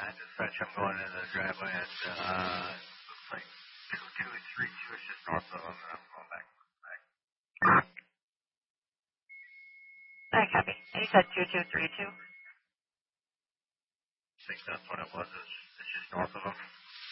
dispatch, I'm going in the driveway at, looks like 2232. It's just north of them, and I'm going back. I copy. And you said 2232? I think that's what it was. It's just north of them.